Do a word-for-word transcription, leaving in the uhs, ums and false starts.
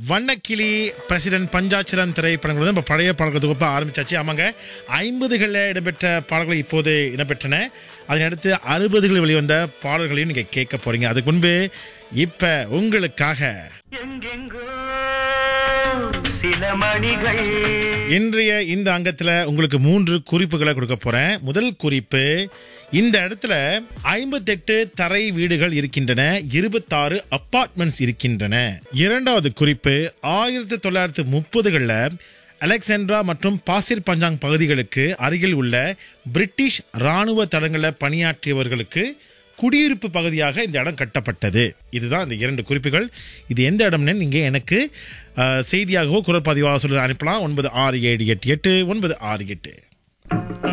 வண்ணக்கிளி president பஞ்சாட்சரம் திரைப்படங்கள் வந்து நம்ம பழைய பாடல்கள் தொகுப்பா ஆரம்பிச்சாச்சு. ஆமாங்க, ஐம்பதுகளில் இடம்பெற்ற பாடல்கள் இப்போது இடம்பெற்றன. அதனடுத்து அறுபதுகளில் வெளிவந்த பாடல்களையும் நீங்க கேட்க போறீங்க. அதுக்கு முன்பு இப்ப உங்களுக்காக சில மணிகள் இன்றைய இந்த அங்கத்துல உங்களுக்கு மூன்று குறிப்புகளை கொடுக்க போறேன். முதல் குறிப்பு, இந்த இடத்துல ஐம்பத்தி எட்டு தரை வீடுகள் இருக்கின்றன, இருபத்தாறு அபார்ட்மெண்ட்ஸ் இருக்கின்றன. இரண்டாவது குறிப்பு, ஆயிரத்தி தொள்ளாயிரத்தி முப்பதுகள்ல அலெக்சாண்ட்ரா மற்றும் பாசிர் பஞ்சாங் பகுதிகளுக்கு அருகில் உள்ள பிரிட்டிஷ் ராணுவ தளங்களில் பணியாற்றியவர்களுக்கு குடியிருப்பு பகுதியாக இந்த இடம் கட்டப்பட்டது. இதுதான் இந்த இரண்டு குறிப்புகள். இது எந்த இடம்னு நீங்க எனக்கு செய்தியாகவோ குரல் பதிவாக சொல்லி அனுப்பலாம். ஒன்பது ஆறு ஏழு எட்டு எட்டு ஒன்பது ஆறு எட்டு.